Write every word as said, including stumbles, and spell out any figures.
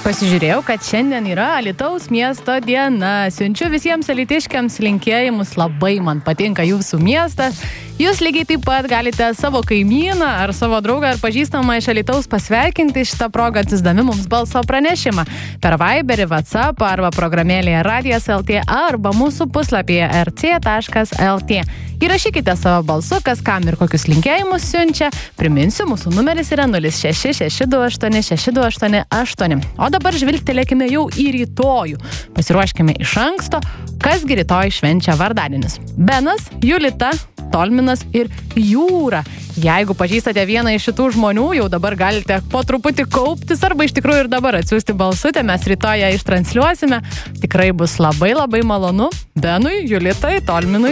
Pasižiūrėjau, kad šiandien yra Alytaus miesto diena. Siunčiu visiems alytiškiams linkėjimus. Labai man patinka jūsų miestas. Jūs lygiai taip pat galite savo kaimyną ar savo draugą ar pažįstamą iš Alytaus pasveikinti šitą progą atsisdami mums balso pranešimą per Viberį, WhatsApp arba programėlėje Radijas taškas lt arba mūsų puslapyje er cė taškas el tė. Įrašykite savo balsu, kas kam ir kokius linkėjimus siunčia. Priminsiu, mūsų numeris yra nulis šeši šeši du aštuoni šeši du aštuoni aštuoni. O dabar žvilgtelėkime jau į rytojų. Pasiruoškime iš anksto, kasgi rytoj švenčia vardadienius. Benas, Julita, Tolminas ir Jūra. Jeigu pažįstate vieną iš šitų žmonių, jau dabar galite po truputį kauptis arba iš tikrųjų ir dabar atsiųsti balsutę. Mes rytoj ją ištransliuosime. Tikrai bus labai labai malonu Benui, Julitai, Tolminui